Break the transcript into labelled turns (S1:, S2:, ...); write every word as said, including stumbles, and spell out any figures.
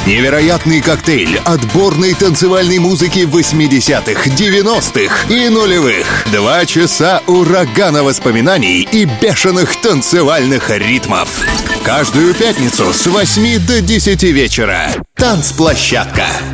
S1: Невероятный коктейль отборной танцевальной музыки восьмидесятых, девяностых и нулевых. Два часа урагана воспоминаний и бешеных танцевальных ритмов. Каждую пятницу с восьми до десяти вечера. Танцплощадка.